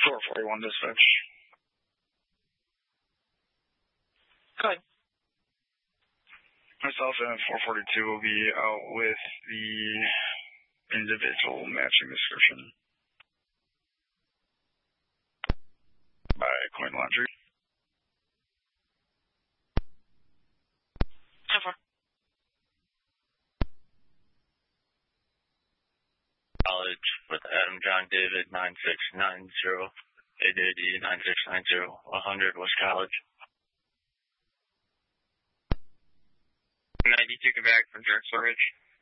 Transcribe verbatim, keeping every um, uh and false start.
four forty-one dispatch. Go ahead. Myself and four forty-two will be out with the individual matching description by Coin Laundry. So far. College with Adam John David nine six nine zero, A D D nine six nine zero, one hundred West College. ninety-two Quebec from Drexel Ridge.